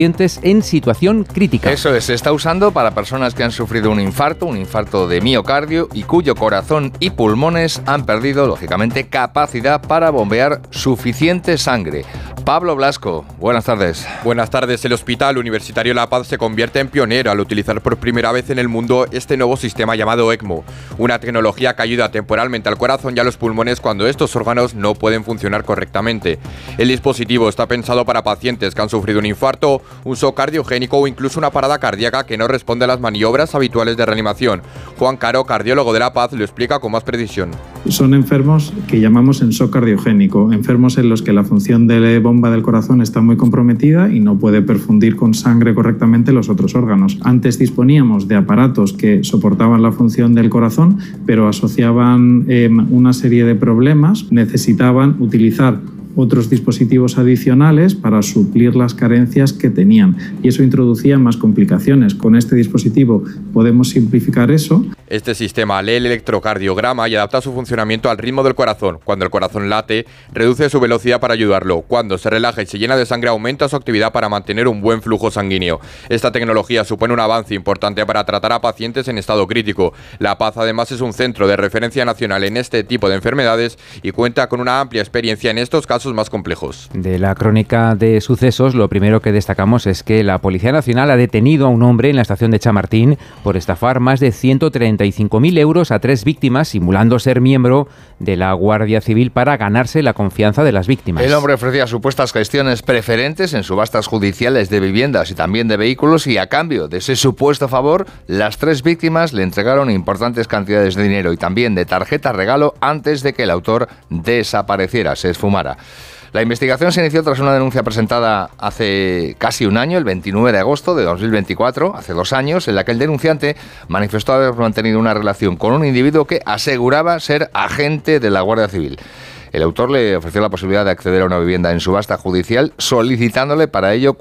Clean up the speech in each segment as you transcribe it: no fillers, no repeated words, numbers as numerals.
pacientes en situación crítica. Eso es, se está usando para personas que han sufrido un infarto de miocardio y cuyo corazón y pulmones han perdido, lógicamente, capacidad para bombear suficiente sangre. Pablo Blasco, buenas tardes. Buenas tardes. El Hospital Universitario La Paz se convierte en pionero al utilizar por primera vez en el mundo este nuevo sistema llamado ECMO, una tecnología que ayuda temporalmente al corazón y a los pulmones cuando estos órganos no pueden funcionar correctamente. El dispositivo está pensado para pacientes que han sufrido un infarto, un shock cardiogénico o incluso una parada cardíaca que no responde a las maniobras habituales de reanimación. Juan Caro, cardiólogo de La Paz, lo explica con más precisión. Son enfermos que llamamos en shock cardiogénico, enfermos en los que la función de la bomba del corazón está muy comprometida y no puede perfundir con sangre correctamente los otros órganos. Antes disponíamos de aparatos que soportaban la función del corazón, pero asociaban una serie de problemas, necesitaban utilizar otros dispositivos adicionales para suplir las carencias que tenían y eso introducía más complicaciones. Con este dispositivo podemos simplificar eso. Este sistema lee el electrocardiograma y adapta su funcionamiento al ritmo del corazón. Cuando el corazón late, reduce su velocidad para ayudarlo. Cuando se relaja y se llena de sangre, aumenta su actividad para mantener un buen flujo sanguíneo. Esta tecnología supone un avance importante para tratar a pacientes en estado crítico. La Paz además es un centro de referencia nacional en este tipo de enfermedades y cuenta con una amplia experiencia en estos casos más complejos. De la crónica de sucesos, lo primero que destacamos es que la Policía Nacional ha detenido a un hombre en la estación de Chamartín por estafar más de 135.000 euros a 3 víctimas, simulando ser miembro de la Guardia Civil para ganarse la confianza de las víctimas. El hombre ofrecía supuestas gestiones preferentes en subastas judiciales de viviendas y también de vehículos y a cambio de ese supuesto favor, las 3 víctimas le entregaron importantes cantidades de dinero y también de tarjeta regalo antes de que el autor desapareciera, se esfumara. La investigación se inició tras una denuncia presentada hace casi un año, el 29 de agosto de 2024, hace 2 años, en la que el denunciante manifestó haber mantenido una relación con un individuo que aseguraba ser agente de la Guardia Civil. El autor le ofreció la posibilidad de acceder a una vivienda en subasta judicial, solicitándole para ello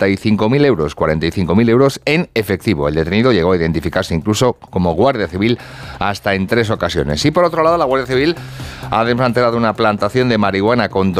45.000 euros en efectivo. El detenido llegó a identificarse incluso como Guardia Civil hasta en 3 ocasiones. Y por otro lado, la Guardia Civil ha desmantelado una plantación de marihuana con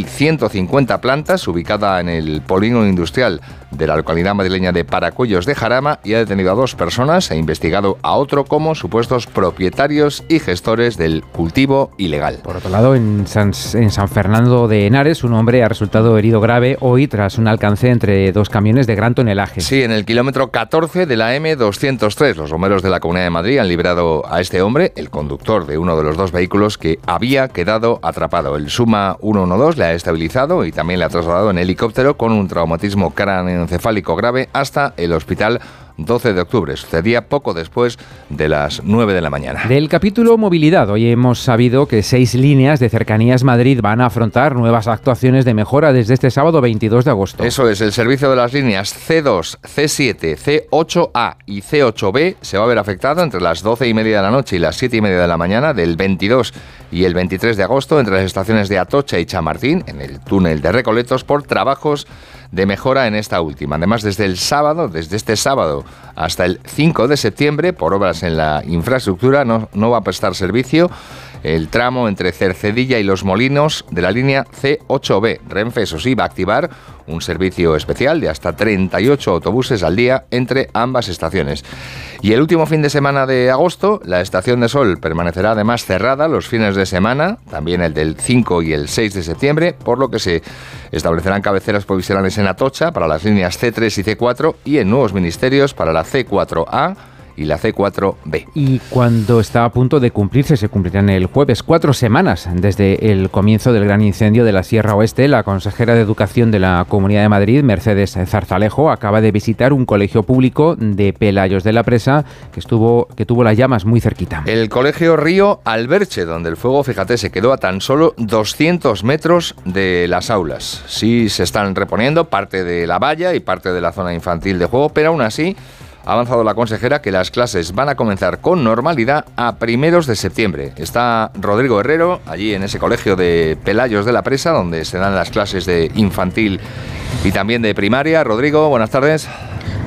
2.150 plantas ubicada en el polígono industrial de la localidad madrileña de Paracuellos de Jarama y ha detenido a 2 personas e investigado a otro como supuestos propietarios y gestores del cultivo ilegal. Por otro lado, en San Fernando de Henares, un hombre ha resultado herido grave hoy tras un alcance entre 2 camiones de gran tonelaje. Sí, en el kilómetro 14 de la M203. Los bomberos de la Comunidad de Madrid han liberado a este hombre, el conductor de uno de los 2 vehículos que había quedado atrapado. El Suma 112 le ha estabilizado y también le ha trasladado en helicóptero con un traumatismo craneoencefálico grave hasta el hospital 12 de octubre. Sucedía poco después de las 9 de la mañana. Del capítulo movilidad, hoy hemos sabido que 6 líneas de Cercanías Madrid van a afrontar nuevas actuaciones de mejora desde este sábado 22 de agosto. Eso es, el servicio de las líneas C2, C7, C8A y C8B se va a ver afectado entre las 12:30 de la noche y las 7:30 de la mañana del 22 y el 23 de agosto entre las estaciones de Atocha y Chamartín, en el túnel de Recoletos, por trabajos de mejora en esta última. Además, desde este sábado hasta el 5 de septiembre, por obras en la infraestructura, no va a prestar servicio el tramo entre Cercedilla y Los Molinos de la línea C8B. Renfe, eso sí, va a activar un servicio especial de hasta 38 autobuses al día entre ambas estaciones. Y el último fin de semana de agosto, la Estación de Sol permanecerá además cerrada los fines de semana, también el del 5 y el 6 de septiembre, por lo que se establecerán cabeceras provisionales en Atocha para las líneas C3 y C4 y en nuevos ministerios para la C4A y la C4B. Y cuando está a punto de cumplirse, se cumplirán el jueves 4 semanas desde el comienzo del gran incendio de la Sierra Oeste. La consejera de Educación de la Comunidad de Madrid, Mercedes Zarzalejo, acaba de visitar un colegio público de Pelayos de la Presa que tuvo las llamas muy cerquita. El colegio Río Alberche, donde el fuego, fíjate, se quedó a tan solo 200 metros de las aulas. Sí se están reponiendo parte de la valla y parte de la zona infantil de juego, pero aún así ha avanzado la consejera que las clases van a comenzar con normalidad a primeros de septiembre. Está Rodrigo Herrero allí en ese colegio de Pelayos de la Presa, donde se dan las clases de infantil y también de primaria. Rodrigo, buenas tardes.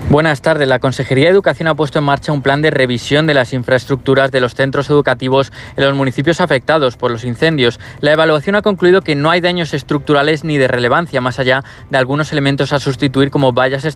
Buenas tardes. La Consejería de Educación ha puesto en marcha un plan de revisión de las infraestructuras de los centros educativos en los municipios afectados por los incendios. La evaluación ha concluido que no hay daños estructurales ni de relevancia, más allá de algunos elementos a sustituir como vallas